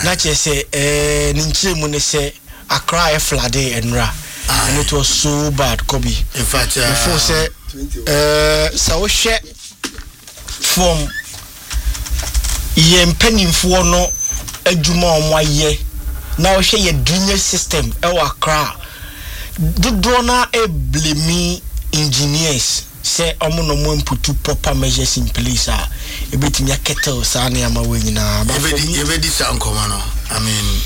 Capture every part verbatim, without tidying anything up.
na che say eh ninchire mu ne say Accra e flooded enra and it was so bad Kobe in fact before say eh so wo hwe from ye mpanimfo no adwuma omoaye na wo hwe ye drainage system e wa Accra dodo na e blame engineers say omo no mo put proper measures in place ah e betimi akettle sa na ama we nyina ba for me e be di san koma no I mean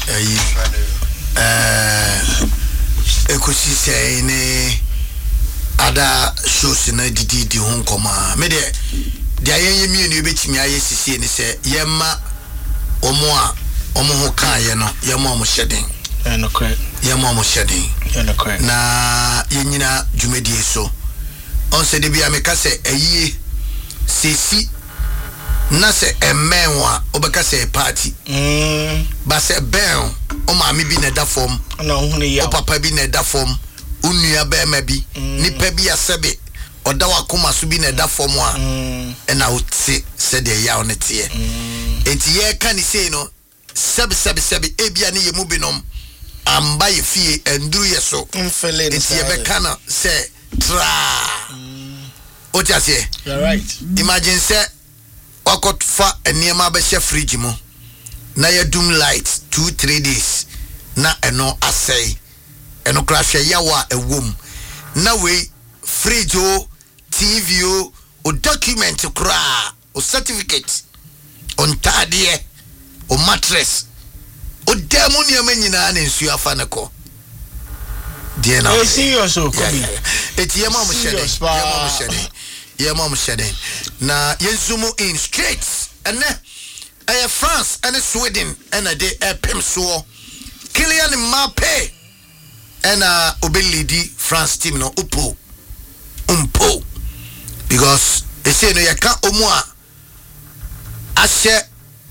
eh ekosi say ne ada shows na didi di hon koma me de de ayen yemi no betimi aye sisi ne say yema omo a omo ho kan ye no yema omo hyeden eh no correct yema omo hyeden eh no correct na yenyina dwumedie so on se de bia me ka se ayie sesi na se emenwa obeka se party mm ba se ben o ma me bi na da form na hunu ya o papa bi na da form unua be ma bi nipa bi asebe oda wakoma so bi na da form a e na oti se de ya on tie enti ye ka ni sei no sebe sebe sebe e bia ne ye mu binom amba ye fie enduru ye so mfele enti ye be kana se tra o ti ase you're right imagine say wakot fa eniema be she fridge mu na ye doom light two three days na eno asay eno crash ya wa ewom na we fridge o T V o o document kra o certificate on tadie o mattress o demo ni amenyina na nsu afa ne ko de na e serious o ko bi eti yema mo shede yema mo shede yema mo shede na yenzumu in straight ene eh France and Sweden and a day a pim so Kylian Mbappe and a obelidi France team no upo umpo because they say no yaka omwa ashe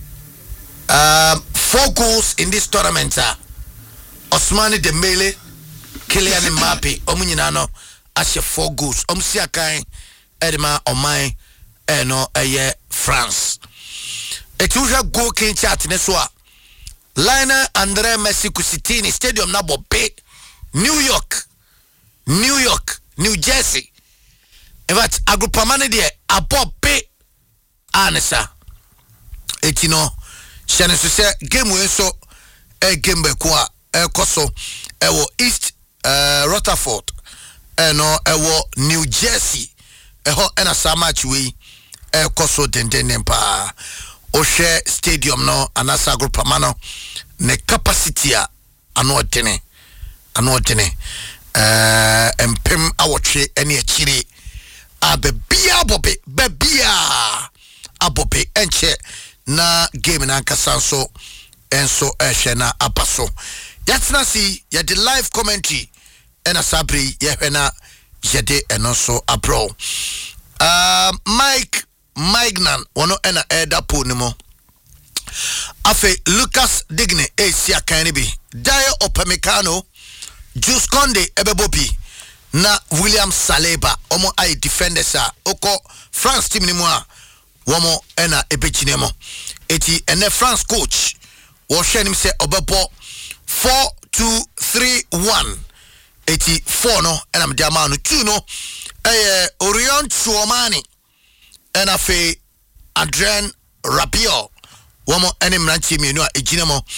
um four goals in this tournament uh, Ousmane Dembele Kylian Mbappe omunyina no ashe four goals omsi akan edema omai eno eye France etuja go kin chat ne so a Lionel André Messi Kusitini Stadium na bobe New York New York New Jersey in fact agrupamane de abobe anesa etino shane so se game we so e game be ko a e koso e wo East uh, Rutherford e no e wo New Jersey e ho e na sa match we e koso denden pa o share stadium no anasa agrupamano ne capacity a ano tene ano tene eh empem awotwe ene akire abebia bobe bebia abobe enche na game na nkasanso enso ehwe na abaso yatsena si ya the live commentary ena sabri ye na yede eno so abro uh, Mike Magnan wono ena eda po nimo afe Lucas Digne esia kanibi Dayo Opamecano Juice Conde ebebopi na William Saliba omo ai defenders a oko France team ni mu a womo ena ebechinemo eti ene France coach wo hwenim se obebo four two three one eti four no ena mdiama no two no eh Orion Chouamani ena fe Adrien Rabiot womo ene mranchi mienu a ejinemo